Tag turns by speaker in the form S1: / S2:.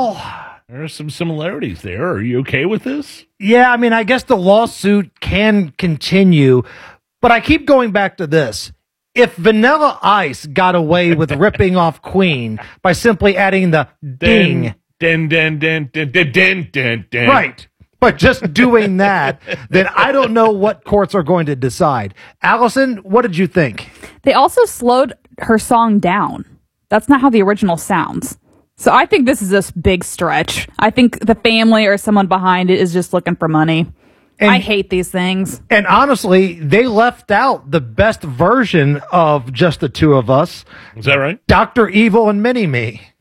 S1: Well,
S2: There are some similarities there. Are you okay with this?
S1: yeah, I mean, I guess the lawsuit can continue, but I keep going back to this. If Vanilla Ice got away with ripping off Queen by simply adding the ding, right, but just doing that, then I don't know what courts are going to decide. Allison, what did you think?
S3: They also slowed her song down. That's not how the original sounds. So I think this is this big stretch. I think the family or someone behind it is just looking for money.
S1: And
S3: I hate these things.
S1: And honestly, they left out the best version of Just the Two of Us.
S2: Is that right?
S1: Dr. Evil and Mini-Me.